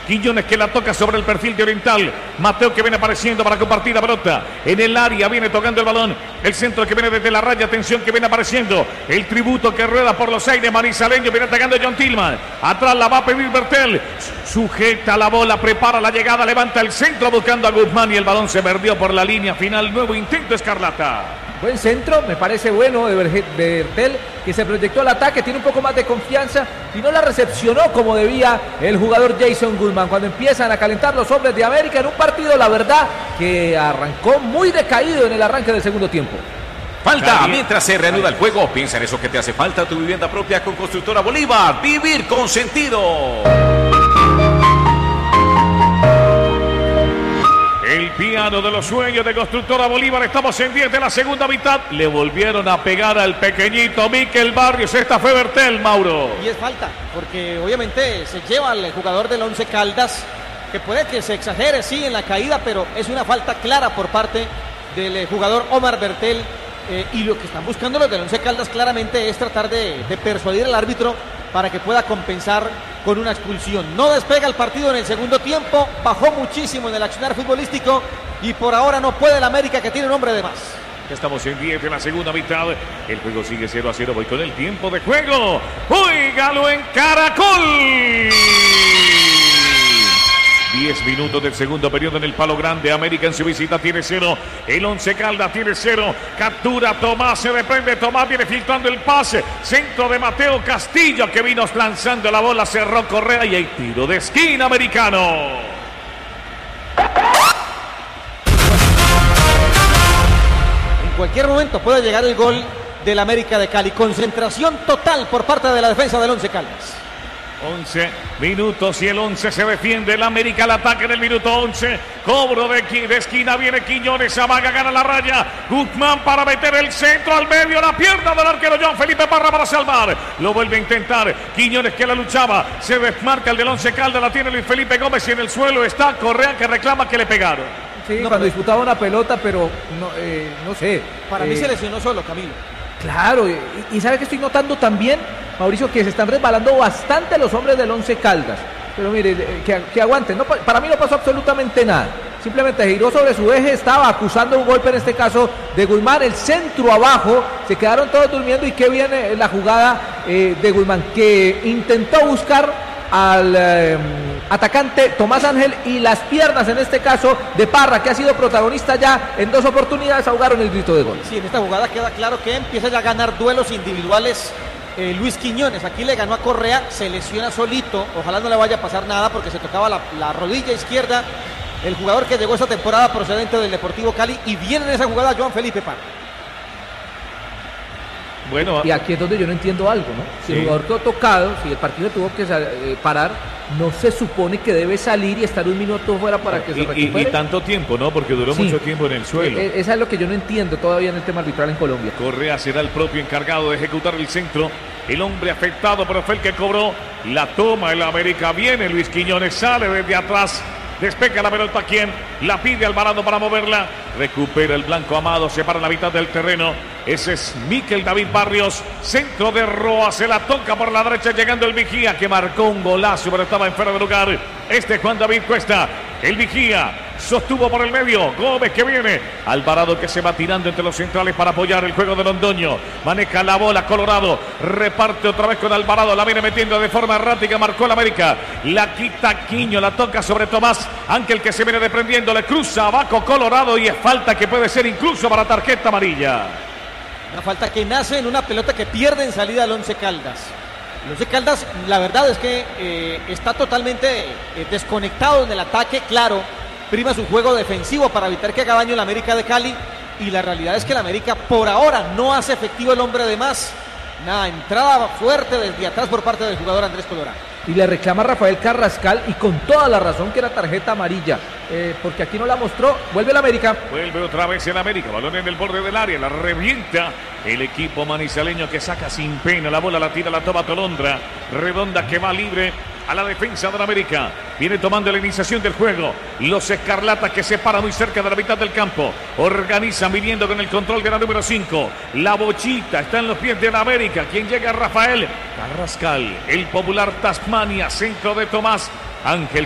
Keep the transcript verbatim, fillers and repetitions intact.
Quiñones que la toca sobre el perfil de Oriental. Mateo que viene apareciendo para compartir la pelota. En el área viene tocando el balón. El centro que viene desde la raya. Atención que viene apareciendo. El tributo que rueda por los aires. Manizaleño viene atacando John Tillman. Atrás la va a pedir Bertel. Sujeta la bola, prepara la llegada, levanta el centro buscando a Guzmán y el balón se perdió por la línea final. Nuevo intento escarlata. Buen centro, me parece bueno de Bertel, que se proyectó al ataque, tiene un poco más de confianza y no la recepcionó como debía el jugador Jason Guzmán. Cuando empiezan a calentar los hombres de América en un partido, la verdad, que arrancó muy decaído en el arranque del segundo tiempo. Falta mientras se reanuda el juego. Piensa en eso que te hace falta, tu vivienda propia con Constructora Bolívar. Vivir con sentido. El piano de los sueños de Constructora Bolívar. Estamos en diez de la segunda mitad. Le volvieron a pegar al pequeñito Mikel Barrios. Esta fue Bertel, Mauro. Y es falta, porque obviamente se lleva al jugador del Once Caldas, que puede que se exagere, sí, en la caída, pero es una falta clara por parte del jugador Omar Bertel. Eh, y lo que están buscando los del Once Caldas claramente es tratar de, de persuadir al árbitro para que pueda compensar con una expulsión. No despega el partido en el segundo tiempo, bajó muchísimo en el accionar futbolístico y por ahora no puede el América, que tiene un hombre de más. Estamos en diez de la segunda mitad. El juego sigue cero a cero. Voy con el tiempo de juego. ¡Óigalo en Caracol! diez minutos del segundo periodo en el Palo Grande. América en su visita tiene cero. El Once Caldas tiene cero. Captura Tomás, se desprende Tomás, viene filtrando el pase. Centro de Mateo Castillo que vino lanzando la bola, cerró Correa y hay tiro de esquina americano. En cualquier momento puede llegar el gol del América de Cali. Concentración total por parte de la defensa del Once Caldas. once minutos y el once se defiende. El América al ataque en el minuto once. Cobro de, de esquina, viene Quiñones, amaga, gana la raya. Guzmán para meter el centro al medio, la pierna del arquero John Felipe Parra para salvar. Lo vuelve a intentar. Quiñones que la luchaba. Se desmarca el del Once Caldas, la tiene Luis Felipe Gómez y en el suelo está Correa que reclama que le pegaron. Sí, no, cuando disputaba una pelota, pero no, eh, no sé. Para eh, mí se lesionó solo, Camilo. Claro, y, y sabe que estoy notando también, Mauricio, que se están resbalando bastante los hombres del Once Caldas. Pero mire, que, que aguanten. No, para mí no pasó absolutamente nada. Simplemente giró sobre su eje, estaba acusando un golpe, en este caso de Guzmán. El centro abajo, se quedaron todos durmiendo y qué viene la jugada eh, de Guzmán, que intentó buscar al eh, atacante Tomás Ángel y las piernas, en este caso de Parra, que ha sido protagonista ya en dos oportunidades, ahogaron el grito de gol. Sí, en esta jugada queda claro que empieza ya a ganar duelos individuales eh, Luis Quiñones. Aquí le ganó a Correa, se lesiona solito, ojalá no le vaya a pasar nada porque se tocaba la, la rodilla izquierda el jugador que llegó esta temporada procedente del Deportivo Cali, y viene en esa jugada Joan Felipe Parra. Bueno, y aquí es donde yo no entiendo algo, ¿no? Si sí. El jugador quedó tocado, si el partido tuvo que eh, parar, no se supone que debe salir y estar un minuto fuera para que y, se recupere. Y, y tanto tiempo, ¿no? Porque duró sí. mucho tiempo en el suelo. Eh, esa es lo que yo no entiendo todavía en el tema arbitral en Colombia. Correa será el propio encargado de ejecutar el centro. El hombre afectado, pero fue el que cobró. La toma el América. Viene Luis Quiñones, sale desde atrás. Despega la pelota, ¿quién? La pide Alvarado para moverla. Recupera el blanco Amado, se para en la mitad del terreno. Ese es Mikel David Barrios. Centro de Roa, se la toca por la derecha, llegando el Vigía, que marcó un golazo, pero estaba en fuera de lugar. Este es Juan David Cuesta. El Vigía sostuvo por el medio. Gómez que viene. Alvarado que se va tirando entre los centrales para apoyar el juego de Londoño. Maneja la bola Colorado. Reparte otra vez con Alvarado. La viene metiendo de forma errática. Marcó la América. La quita Quiño. La toca sobre Tomás. Ángel que se viene desprendiendo. Le cruza abajo Colorado y es falta que puede ser incluso para tarjeta amarilla. Una falta que nace en una pelota que pierde en salida el Once Caldas. El Once Caldas, la verdad es que eh, está totalmente eh, desconectado en el ataque, claro. Prima su juego defensivo para evitar que haga daño el América de Cali. Y la realidad es que el América por ahora no hace efectivo el hombre de más. Nada, entrada fuerte desde atrás por parte del jugador Andrés Colorado. Y le reclama a Rafael Carrascal, y con toda la razón, que era tarjeta amarilla, eh, porque aquí no la mostró. Vuelve el América. Vuelve otra vez el América, balón en el borde del área, la revienta el equipo manizaleño, que saca sin pena la bola, la tira, la toma Tolondra, Redonda que va libre a la defensa del América. Viene tomando la iniciación del juego. Los Escarlatas que se paran muy cerca de la mitad del campo. Organizan viniendo con el control de la número cinco. La Bochita está en los pies de la América. Quien llega, Rafael Carrascal. El popular Tasmania, centro de Tomás Ángel.